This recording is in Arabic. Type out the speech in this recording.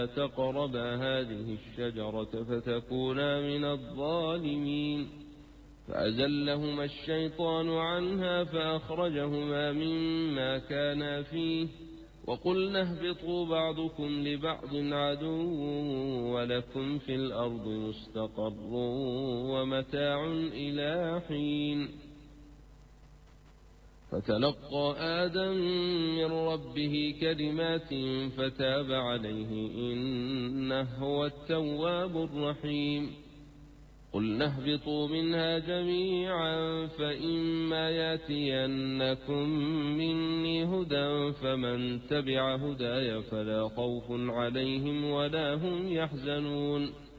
تقربا هذه الشجرة فتكونا من الظالمين. فأزلهما الشيطان عنها فأخرجهما مما كانا فيه وقلنا اهبطوا بعضكم لبعض عدو ولكم في الأرض مستقر ومتاع إلى حين. فتلقى آدم من ربه كلمات فتاب عليه إنه هو التواب الرحيم. قلنا اهبطوا منها جميعا فإما ياتينكم مني هدى فمن تبع هداي فلا خوف عليهم ولا هم يحزنون.